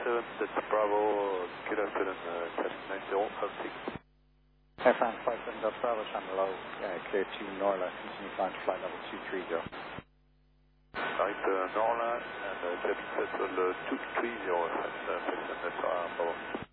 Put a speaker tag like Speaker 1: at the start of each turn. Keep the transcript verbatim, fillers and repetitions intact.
Speaker 1: seven, that's Bravo, Kilo seven, uh, traffic nine zero, altimeter.
Speaker 2: F N five seven, that's Bravo, channel low, uh, clear to Norla, continue climb to flight level two three zero.
Speaker 1: Right, uh, Norla, and uh, traffic settle uh, two three zero, that's uh, five seven, that's uh, Bravo.